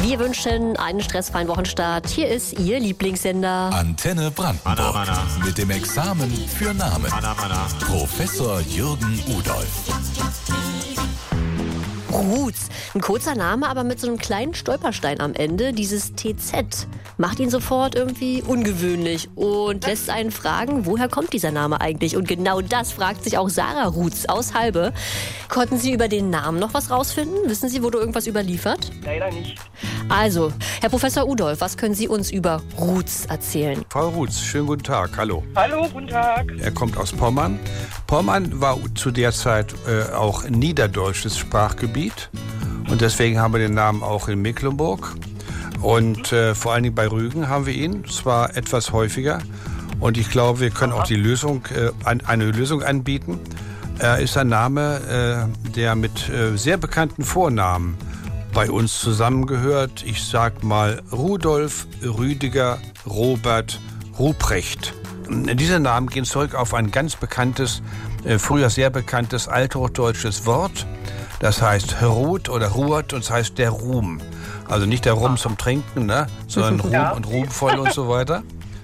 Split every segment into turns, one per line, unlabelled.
Wir wünschen einen stressfreien Wochenstart. Hier ist Ihr Lieblingssender.
Antenne Brandenburg. Mit dem Examen für Namen. Professor Jürgen Udolph.
Roots. Ein kurzer Name, aber mit so einem kleinen Stolperstein am Ende. Dieses TZ macht ihn sofort irgendwie ungewöhnlich und lässt einen fragen, woher kommt dieser Name eigentlich? Und genau das fragt sich auch Sarah Roots aus Halbe. Konnten Sie über den Namen noch was rausfinden? Wissen Sie, wurde irgendwas überliefert?
Leider nicht.
Also, Herr Professor Udolph, was können Sie uns über Roots erzählen?
Frau Roots, schönen guten Tag, hallo.
Hallo, guten Tag.
Er kommt aus Pommern. Pommern war zu der Zeit auch niederdeutsches Sprachgebiet und deswegen haben wir den Namen auch in Mecklenburg. Und vor allen Dingen bei Rügen haben wir ihn, zwar etwas häufiger. Und ich glaube, wir können auch die Lösung, eine Lösung anbieten. Er ist ein Name, der mit sehr bekannten Vornamen bei uns zusammengehört. Ich sag mal Rudolf, Rüdiger, Robert, Ruprecht. Diese Namen gehen zurück auf ein ganz bekanntes, früher sehr bekanntes althochdeutsches Wort. Das heißt Ruht oder Ruht und das heißt der Ruhm. Also nicht der Rum zum Trinken, ne? Sondern Ruhm und ruhmvoll und so weiter.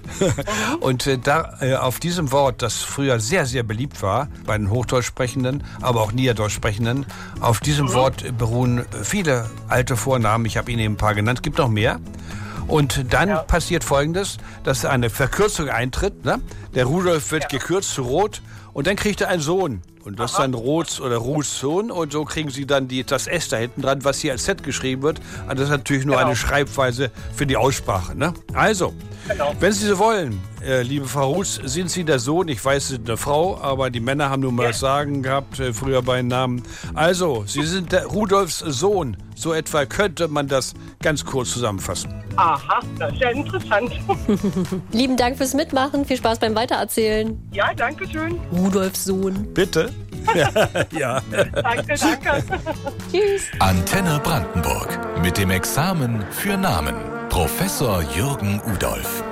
Und auf diesem Wort, das früher sehr, sehr beliebt war bei den Hochdeutschsprechenden, aber auch Niederdeutschsprechenden, auf diesem Wort beruhen viele alte Vornamen. Ich habe Ihnen eben ein paar genannt, es gibt noch mehr. Und dann passiert Folgendes, dass eine Verkürzung eintritt. Ne? Der Rudolf wird gekürzt zu Roth und dann kriegt er einen Sohn. Und das ist dann Roths oder Ruths Sohn. Und so kriegen sie dann das S da hinten dran, was hier als Z geschrieben wird. Und das ist natürlich nur eine Schreibweise für die Aussprache. Ne? Also, wenn Sie so wollen, liebe Frau Roots, sind Sie der Sohn. Ich weiß, Sie sind eine Frau, aber die Männer haben nun mal das Sagen gehabt, früher bei den Namen. Also, Sie sind der Rudolfs Sohn. So etwa könnte man das ganz kurz zusammenfassen.
Aha, das ist ja interessant.
Lieben Dank fürs Mitmachen. Viel Spaß beim Weitererzählen.
Ja, danke schön.
Rudolfs Sohn.
Bitte? Ja.
Danke.
Tschüss.
Antenne Brandenburg. Mit dem Examen für Namen. Professor Jürgen Udolph.